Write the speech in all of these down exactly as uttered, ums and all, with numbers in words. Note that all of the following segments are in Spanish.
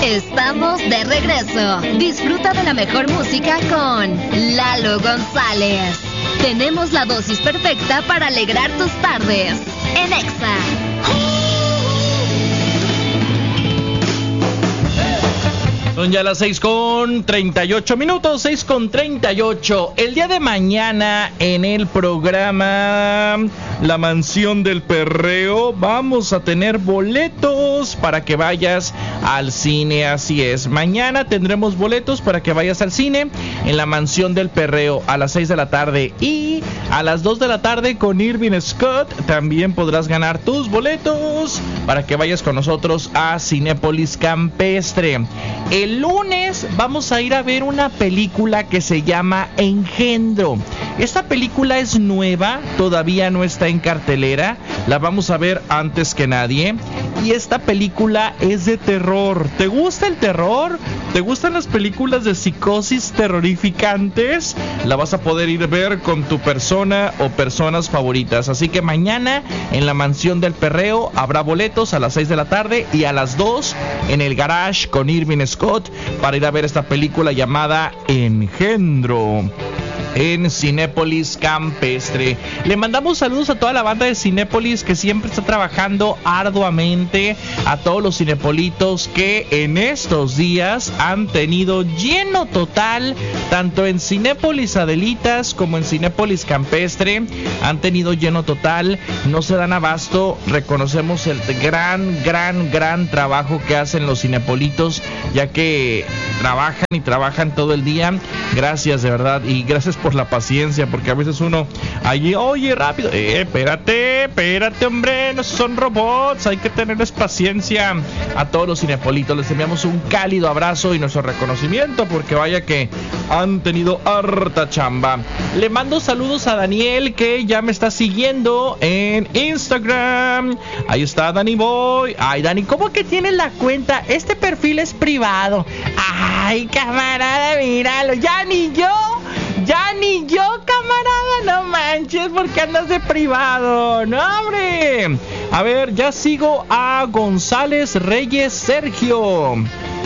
Estamos de regreso. Disfruta de la mejor música con Lalo González. Tenemos la dosis perfecta para alegrar tus tardes en Exa. Son ya las seis con treinta y ocho minutos, seis con treinta y ocho. El día de mañana en el programa La Mansión del Perreo vamos a tener boletos para que vayas al cine, así es. Mañana tendremos boletos para que vayas al cine en La Mansión del Perreo a las seis de la tarde y a las dos de la tarde con Irving Scott también podrás ganar tus boletos para que vayas con nosotros a Cinépolis Campestre. El lunes vamos a ir a ver una película que se llama Engendro. Esta película es nueva, todavía no está en cartelera, la vamos a ver antes que nadie. Y esta película es de terror. ¿Te gusta el terror? ¿Te gustan las películas de psicosis terrorificantes? La vas a poder ir a ver con tu persona o personas favoritas. Así que mañana en La Mansión del Perreo habrá boletos a las seis de la tarde y a las dos en el Garage con Irving Scott para ir a ver esta película llamada Engendro en Cinépolis Campestre. Le mandamos saludos a toda la banda de Cinépolis que siempre está trabajando arduamente, a todos los cinepolitos que en estos días han tenido lleno total, tanto en Cinépolis Adelitas como en Cinépolis Campestre, han tenido lleno total, no se dan abasto. Reconocemos el gran, gran, gran trabajo que hacen los cinepolitos, ya que trabajan y trabajan todo el día. Gracias de verdad y gracias por la paciencia, porque a veces uno allí, oye, rápido, eh, espérate, espérate, hombre, no son robots, hay que tenerles paciencia. A todos los cinepolitos les enviamos un cálido abrazo y nuestro reconocimiento, porque vaya que han tenido harta chamba. Le mando saludos a Daniel, que ya me está siguiendo en Instagram. Ahí está Dani Boy. Ay, Dani, ¿cómo que tienes la cuenta? Este perfil es privado. Ay, camarada, míralo, ya ni yo Ya ni yo, camarada, no manches, porque andas de privado. No, hombre. A ver, ya sigo a González Reyes Sergio.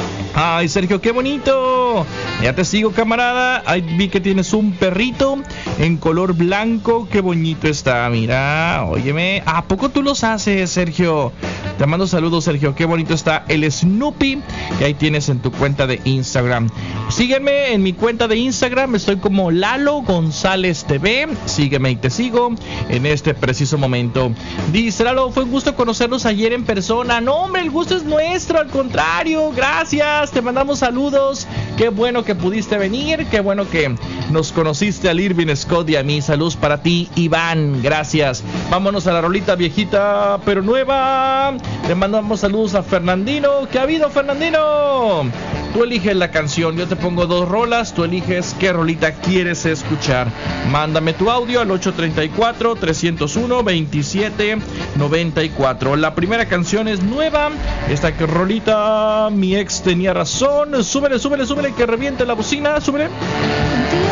Ay, Sergio, qué bonito. Ya te sigo, camarada. Ay, vi que tienes un perrito en color blanco. Qué bonito está, mira. Óyeme, ¿a poco tú los haces, Sergio? Te mando saludos, Sergio. Qué bonito está el Snoopy que ahí tienes en tu cuenta de Instagram. Sígueme en mi cuenta de Instagram. Estoy como Lalo González T V. Sígueme y te sigo en este preciso momento. Dice Lalo, fue un gusto conocernos ayer en persona. No, hombre, el gusto es nuestro. Al contrario, gracias. Te mandamos saludos. Qué bueno que pudiste venir. Qué bueno que nos conociste al Irving Scott y a mí. Saludos para ti, Iván. Gracias. Vámonos a la rolita viejita pero nueva. Le mandamos saludos a Fernandino. ¿Qué ha habido, Fernandino? Tú eliges la canción. Yo te pongo dos rolas. Tú eliges qué rolita quieres escuchar. Mándame tu audio al ocho tres cuatro, tres cero uno, veintisiete noventa y cuatro. La primera canción es nueva. Esta que rolita, mi ex tenía razón. Súbele, súbele, súbele, que reviente la bocina. Súbele.